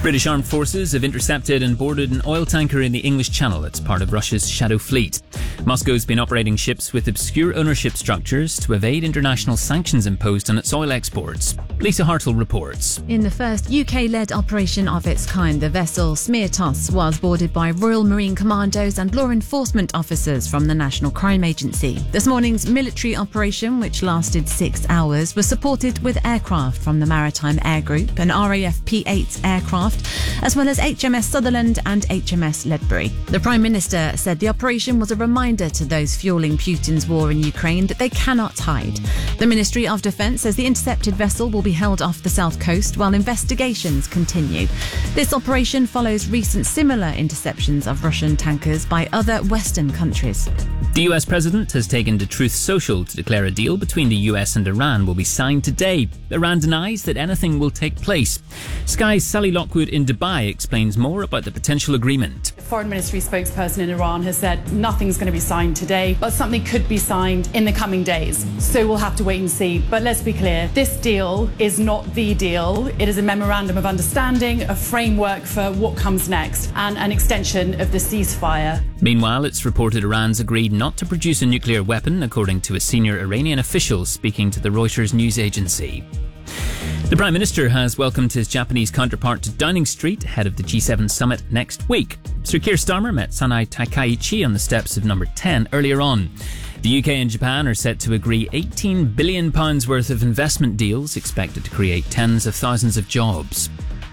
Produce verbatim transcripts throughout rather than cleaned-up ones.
British armed forces have intercepted and boarded an oil tanker in the English Channel. It's part of Russia's Shadow Fleet. Moscow's been operating ships with obscure ownership structures to evade international sanctions imposed on its oil exports. Lisa Hartle reports. In the first U K-led operation of its kind, the vessel Smirtos was boarded by Royal Marine Commandos and law enforcement officers from the National Crime Agency. This morning's military operation, which lasted six hours, was supported with aircraft from the Maritime Air Group and R A F P eight aircraft, as well as H M S Sutherland and H M S Ledbury. The Prime Minister said the operation was a reminder to those fueling Putin's war in Ukraine that they cannot hide. The Ministry of Defence says the intercepted vessel will be held off the south coast while investigations continue. This operation follows recent similar interceptions of Russian tankers by other Western countries. The U S president has taken to Truth Social to declare a deal between the U S and Iran will be signed today. Iran denies that anything will take place. Sky's Sally Lockwood in Dubai explains more about the potential agreement. The Foreign Ministry spokesperson in Iran has said nothing's going to be signed today, but something could be signed in the coming days. So we'll have to wait and see. But let's be clear, this deal is not the deal. It is a memorandum of understanding, a framework for what comes next, and an extension of the ceasefire. Meanwhile, it's reported Iran's agreed not to produce a nuclear weapon, according to a senior Iranian official speaking to the Reuters news agency. The Prime Minister has welcomed his Japanese counterpart to Downing Street ahead of the G seven summit next week. Sir Keir Starmer met Sanai Takaichi on the steps of number ten earlier on. The U K and Japan are set to agree eighteen billion pounds worth of investment deals expected to create tens of thousands of jobs.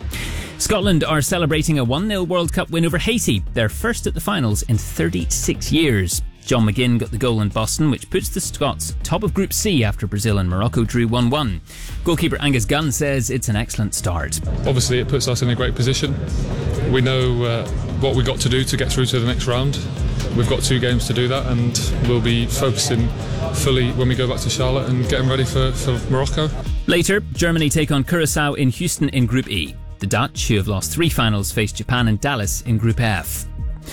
Scotland are celebrating a one nil World Cup win over Haiti, their first at the finals in thirty-six years. John McGinn got the goal in Boston, which puts the Scots top of Group C after Brazil and Morocco drew one one. Goalkeeper Angus Gunn says it's an excellent start. Obviously it puts us in a great position. We know uh, what we've got to do to get through to the next round. We've got two games to do that, and we'll be focusing fully when we go back to Charlotte and getting ready for, for Morocco. Later, Germany take on Curaçao in Houston in Group E. The Dutch, who have lost three finals, face Japan and Dallas in Group F.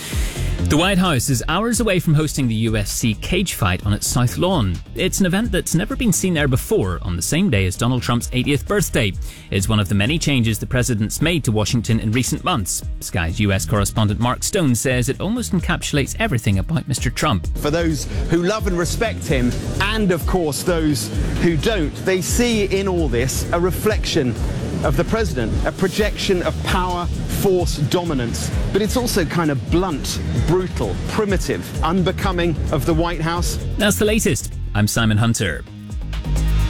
The White House is hours away from hosting the U F C cage fight on its South Lawn. It's an event that's never been seen there before on the same day as Donald Trump's eightieth birthday. It's one of the many changes the president's made to Washington in recent months. Sky's U S correspondent Mark Stone says it almost encapsulates everything about Mister Trump. For those who love and respect him, and of course those who don't, they see in all this a reflection of the president, a projection of power, force, dominance. But it's also kind of blunt, brutal, primitive, unbecoming of the White House. That's the latest. I'm Simon Hunter.